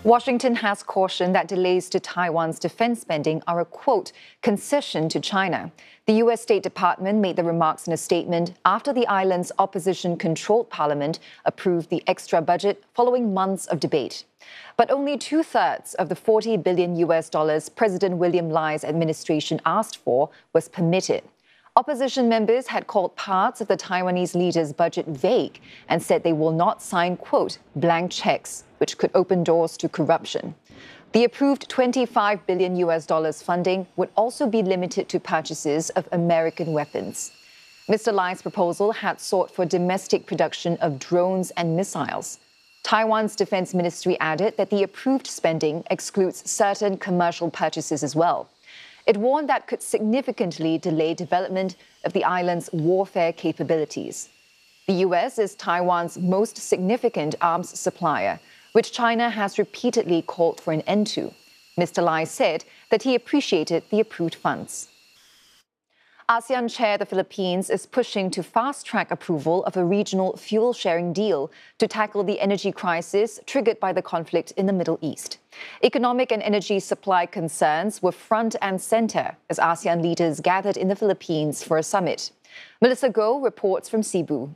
Washington has cautioned that delays to Taiwan's defense spending are a, quote, concession to China. The U.S. State Department made the remarks in a statement after the island's opposition-controlled parliament approved the extra budget following months of debate. But only two-thirds of the $40 billion President William Lai's administration asked for was permitted. Opposition members had called parts of the Taiwanese leader's budget vague and said they will not sign, quote, blank checks, which could open doors to corruption. The approved $25 billion funding would also be limited to purchases of American weapons. Mr. Lai's proposal had sought for domestic production of drones and missiles. Taiwan's defense ministry added that the approved spending excludes certain commercial purchases as well. It warned that could significantly delay development of the island's warfare capabilities. The U.S. is Taiwan's most significant arms supplier, which China has repeatedly called for an end to. Mr. Lai said that he appreciated the approved funds. ASEAN Chair the Philippines is pushing to fast-track approval of a regional fuel-sharing deal to tackle the energy crisis triggered by the conflict in the Middle East. Economic and energy supply concerns were front and center as ASEAN leaders gathered in the Philippines for a summit. Melissa Goh reports from Cebu.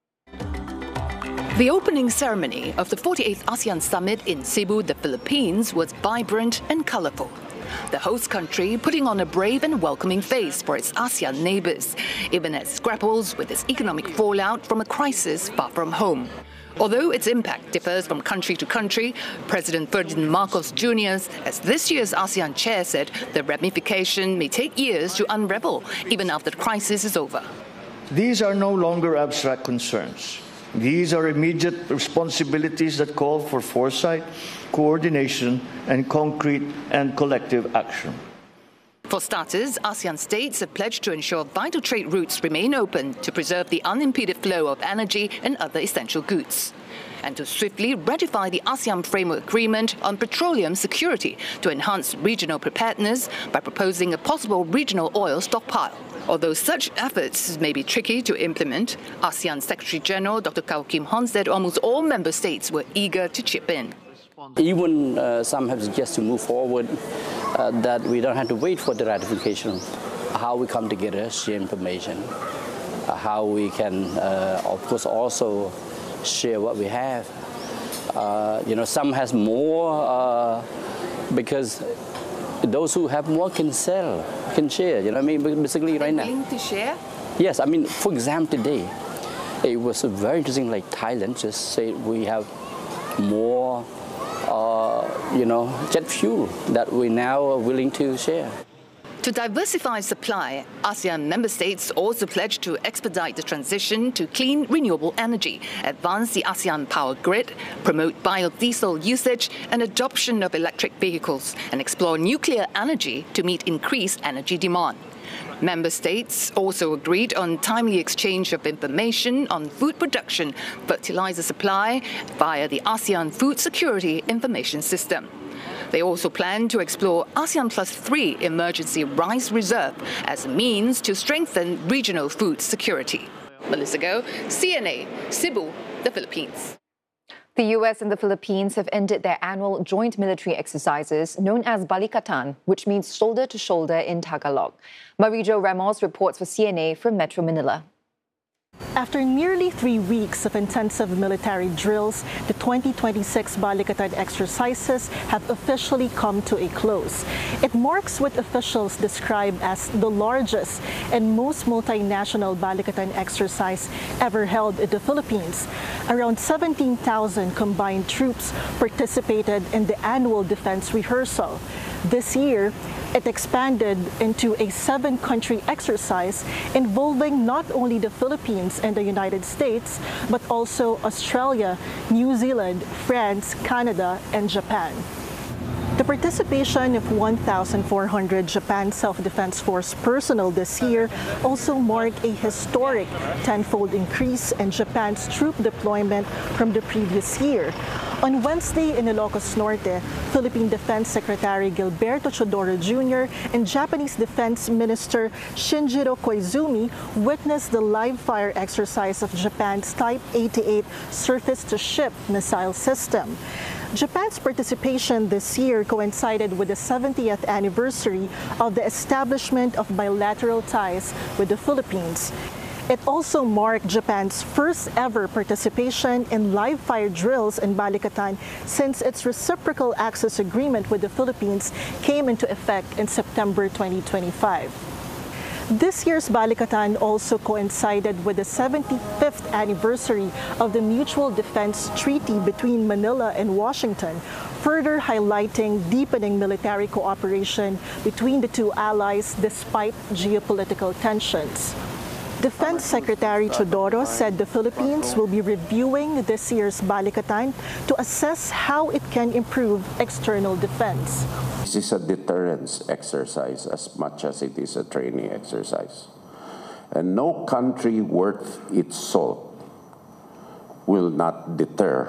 The opening ceremony of the 48th ASEAN Summit in Cebu, the Philippines, was vibrant and colorful. The host country putting on a brave and welcoming face for its ASEAN neighbors, even as it grapples with its economic fallout from a crisis far from home. Although its impact differs from country to country, President Ferdinand Marcos Jr., as this year's ASEAN chair, said the ramification may take years to unravel, even after the crisis is over. These are no longer abstract concerns. These are immediate responsibilities that call for foresight, coordination, and concrete and collective action. For starters, ASEAN states have pledged to ensure vital trade routes remain open to preserve the unimpeded flow of energy and other essential goods, and to swiftly ratify the ASEAN Framework Agreement on petroleum security to enhance regional preparedness by proposing a possible regional oil stockpile. Although such efforts may be tricky to implement, ASEAN Secretary-General Dr. Kao Kim Hon said almost all member states were eager to chip in. Even some have suggested to move forward, that we don't have to wait for the ratification. How we come together, share information, how we can, of course, also share what we have. Some has more because those who have more can sell, can share. You know what I mean? Basically, right now. Willing to share? Yes, I mean, for example, today, it was very interesting. Like Thailand just said we have more, jet fuel that we now are willing to share. To diversify supply, ASEAN member states also pledged to expedite the transition to clean, renewable energy, advance the ASEAN power grid, promote biodiesel usage and adoption of electric vehicles, and explore nuclear energy to meet increased energy demand. Member states also agreed on timely exchange of information on food production, fertilizer supply via the ASEAN Food Security Information System. They also plan to explore ASEAN +3 emergency rice reserve as a means to strengthen regional food security. Melissa Goh, CNA, Cebu, the Philippines. The U.S. and the Philippines have ended their annual joint military exercises known as Balikatan, which means shoulder to shoulder in Tagalog. Marijo Ramos reports for CNA from Metro Manila. After nearly 3 weeks of intensive military drills, the 2026 Balikatan exercises have officially come to a close. It marks what officials describe as the largest and most multinational Balikatan exercise ever held in the Philippines. Around 17,000 combined troops participated in the annual defense rehearsal. This year, it expanded into a 7-country exercise involving not only the Philippines and the United States, but also Australia, New Zealand, France, Canada, and Japan. The participation of 1,400 Japan Self-Defense Force personnel this year also marked a historic 10-fold increase in Japan's troop deployment from the previous year. On Wednesday in Ilocos Norte, Philippine Defense Secretary Gilberto Chodoro Jr. and Japanese Defense Minister Shinjiro Koizumi witnessed the live-fire exercise of Japan's Type 88 surface-to-ship missile system. Japan's participation this year coincided with the 70th anniversary of the establishment of bilateral ties with the Philippines. It also marked Japan's first ever participation in live-fire drills in Balikatan since its reciprocal access agreement with the Philippines came into effect in September 2025. This year's Balikatan also coincided with the 75th anniversary of the Mutual Defense Treaty between Manila and Washington, further highlighting deepening military cooperation between the two allies despite geopolitical tensions. Defense Secretary Teodoro said the Philippines will be reviewing this year's Balikatan to assess how it can improve external defense. This is a deterrence exercise as much as it is a training exercise. And no country worth its salt will not deter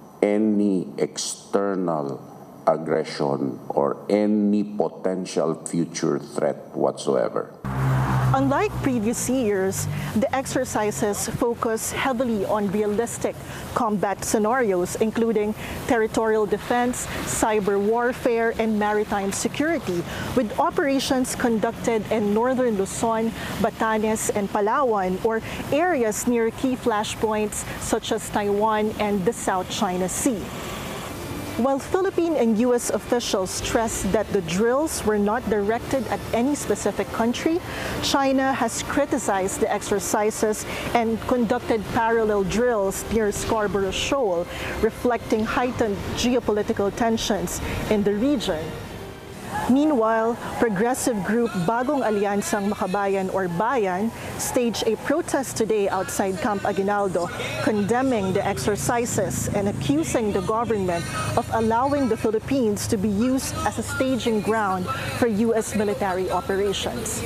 any external aggression or any potential future threat whatsoever. Unlike previous years, the exercises focus heavily on realistic combat scenarios, including territorial defense, cyber warfare, and maritime security, with operations conducted in northern Luzon, Batanes, and Palawan, or areas near key flashpoints such as Taiwan and the South China Sea. While Philippine and U.S. officials stressed that the drills were not directed at any specific country, China has criticized the exercises and conducted parallel drills near Scarborough Shoal, reflecting heightened geopolitical tensions in the region. Meanwhile, progressive group Bagong Alyansang Makabayan or Bayan staged a protest today outside Camp Aguinaldo, condemning the exercises and accusing the government of allowing the Philippines to be used as a staging ground for U.S. military operations.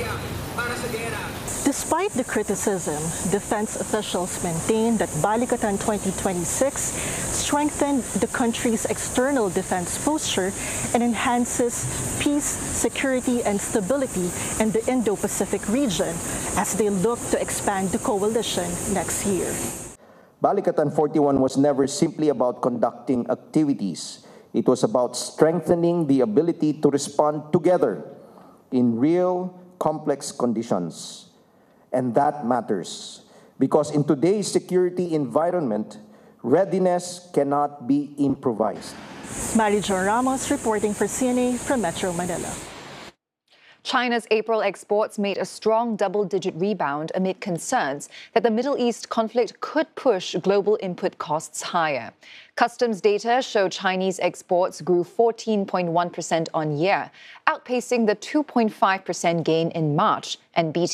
Despite the criticism, defense officials maintain that Balikatan 2026 strengthened the country's external defense posture and enhances peace, security, and stability in the Indo-Pacific region as they look to expand the coalition next year. Balikatan 41 was never simply about conducting activities. It was about strengthening the ability to respond together in real, complex conditions. And that matters, because in today's security environment, readiness cannot be improvised. Marijo Ramos reporting for CNA from Metro Manila. China's April exports made a strong double-digit rebound amid concerns that the Middle East conflict could push global input costs higher. Customs data show Chinese exports grew 14.1% on year, outpacing the 2.5% gain in March and beating